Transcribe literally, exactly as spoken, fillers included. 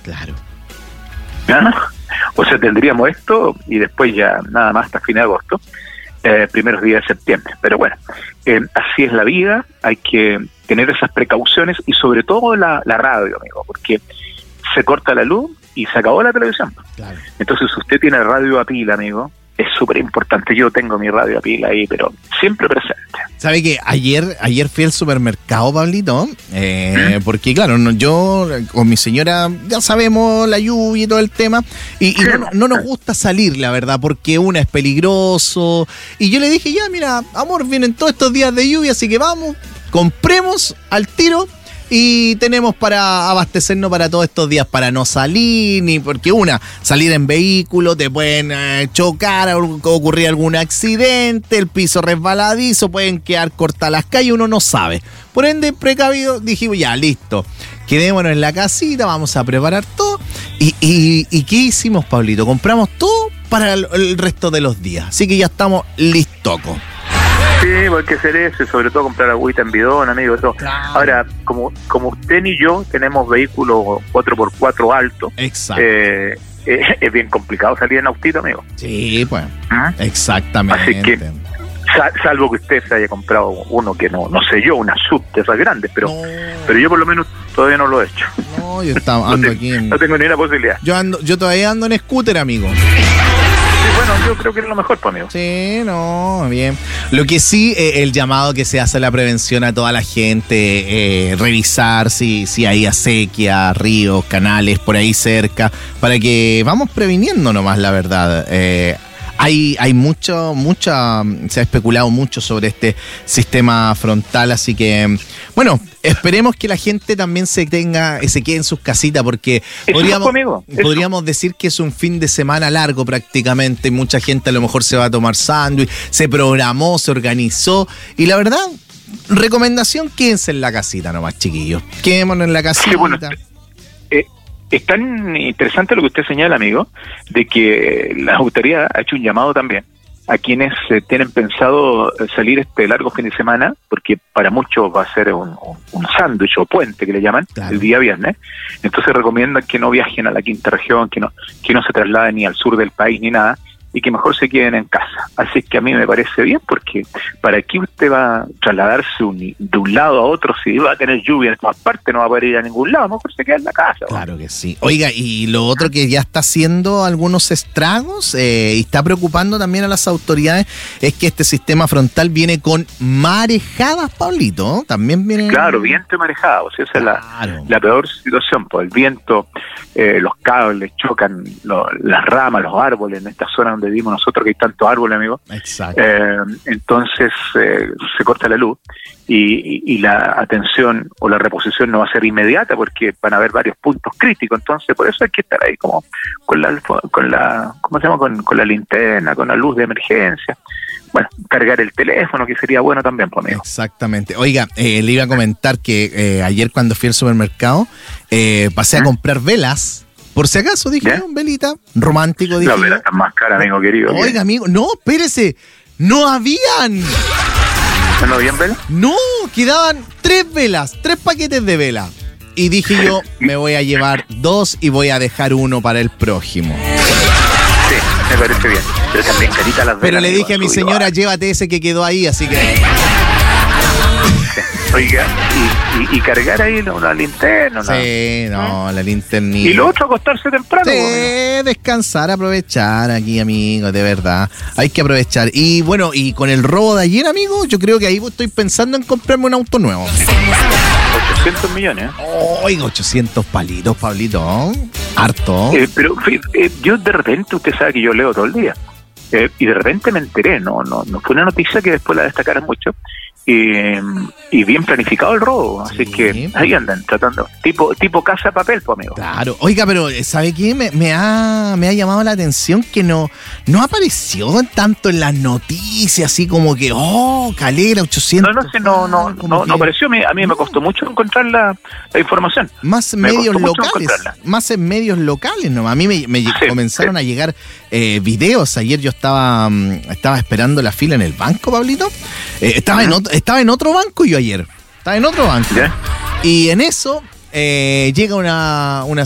Claro. ¿Ah? O sea, tendríamos esto y después ya nada más hasta fin de agosto, eh, primeros días de septiembre. Pero bueno, eh, así es la vida, hay que tener esas precauciones y sobre todo la, la radio, amigo, porque se corta la luz y se acabó la televisión. Claro. Entonces, si usted tiene radio a pila, amigo, es súper importante. Yo tengo mi radio a pila ahí, pero siempre presente. ¿Sabe que ayer ayer fui al supermercado, Pablito? Eh, ¿Mm? Porque, claro, no, yo con mi señora ya sabemos la lluvia y todo el tema, y, y no, no nos gusta salir, la verdad, porque una es peligroso. Y yo le dije, ya, mira, amor, vienen todos estos días de lluvia, así que vamos, compremos al tiro. Y tenemos para abastecernos para todos estos días, para no salir, ni porque una, salir en vehículo, te pueden eh, chocar, ocurrir algún accidente, el piso resbaladizo, pueden quedar cortas las calles, uno no sabe. Por ende, precavido, dijimos, ya, listo, quedémonos en la casita, vamos a preparar todo. ¿Y, y, y qué hicimos, Pablito? Compramos todo para el, el resto de los días, así que ya estamos listocos. Sí, hay que hacer eso y sobre todo comprar agüita en bidón, amigo. Eso. Claro. Ahora, como como usted ni yo tenemos vehículos cuatro por cuatro altos, exacto. Eh, eh, es bien complicado salir en autito, amigo. Sí, pues, ¿Ah? Exactamente. Así que, sal, salvo que usted se haya comprado uno que no, no sé yo, una sub de esas grandes, pero, no. pero yo por lo menos todavía no lo he hecho. No, yo estaba, ando no te, aquí en... No tengo ni una posibilidad. Yo ando, yo todavía ando en scooter, amigo. Bueno, yo creo que es lo mejor, pues, amigo. Sí, no, bien. Lo que sí, eh, el llamado que se hace a la prevención a toda la gente, eh, revisar si, si hay acequia, ríos, canales por ahí cerca, para que vamos previniendo nomás, la verdad. Eh, Hay, hay mucho, mucha, se ha especulado mucho sobre este sistema frontal, así que, bueno, esperemos que la gente también se tenga, se quede en sus casitas, porque podríamos, podríamos decir que es un fin de semana largo prácticamente, y mucha gente a lo mejor se va a tomar sándwich, se programó, se organizó, y la verdad, recomendación, quédense en la casita nomás, chiquillos, quedémonos en la casita. Sí, bueno, eh, Es tan interesante lo que usted señala, amigo, de que la autoridad ha hecho un llamado también a quienes eh, tienen pensado salir este largo fin de semana, porque para muchos va a ser un, un, un sándwich o puente que le llaman, claro, el día viernes. Entonces recomiendan que no viajen a la quinta región, que no, que no se trasladen ni al sur del país ni nada, y que mejor se queden en casa. Así que a mí me parece bien, porque ¿para qué usted va a trasladarse un, de un lado a otro si va a tener lluvia en todas partes? No va a poder ir a ningún lado, a lo mejor se queda en la casa. Claro, ¿no? que sí. Oiga, y lo otro que ya está haciendo algunos estragos eh, y está preocupando también a las autoridades es que este sistema frontal viene con marejadas, Pablito. También viene... Claro, viento y marejada, o sea, esa claro. es la, la peor situación, pues el viento, eh, los cables chocan, lo, las ramas, los árboles en esta zona donde vivimos nosotros, que hay tantos árboles, amigo. Exacto. Eh, entonces eh, se corta la luz y, y, y la atención o la reposición no va a ser inmediata porque van a haber varios puntos críticos. Entonces por eso hay que estar ahí como con la, con la ¿cómo se llama? Con, con la linterna, con la luz de emergencia. Bueno, cargar el teléfono, que sería bueno también, por amigo. Exactamente. Oiga, eh, le iba a comentar que eh, ayer cuando fui al supermercado eh, pasé ¿Mm? a comprar velas. Por si acaso, dije, ¿Eh? velita, romántico, dije. No, velas están más caras, amigo querido. Oiga, bien. amigo, no, espérese, no habían. ¿No habían velas? No, quedaban tres velas, tres paquetes de vela. Y dije yo, me voy a llevar dos y voy a dejar uno para el prójimo. Sí, me parece bien. Pero también carita las velas. Pero le dije amigo, a mi señora, llévate ese que quedó ahí, así que... Oiga, y, y, y cargar ahí una linterna. Sí, no, la linternita. Y lo otro, acostarse temprano. Sí, bueno. descansar, aprovechar aquí, amigos, de verdad. Hay que aprovechar. Y bueno, y con el robo de ayer, amigos, yo creo que ahí estoy pensando en comprarme un auto nuevo. ochocientos millones. Oiga, ochocientos palitos, Pablito. Harto. Eh, pero eh, yo de repente, usted sabe que yo leo todo el día. Eh, y de repente me enteré, no, no, no fue una noticia que después la destacaron mucho. Eh, y bien planificado el robo, así sí, que ahí andan tratando, tipo tipo casa de papel, pues, amigo. Claro, oiga, pero ¿sabe qué? Me, me, ha, me ha llamado la atención que no, no apareció tanto en las noticias, así como que, oh, Calera, ochocientos. No, no sé, no, no, no, que... no apareció, a mí me costó mucho encontrar la, la información. Más en medios locales, más en medios locales, ¿no? A mí me, me sí, comenzaron sí. a llegar eh, videos, ayer yo estaba, estaba esperando la fila en el banco, Pablito, eh, estaba, en otro, estaba en otro banco yo ayer, estaba en otro banco, ¿yeah? Y en eso eh, llega una, una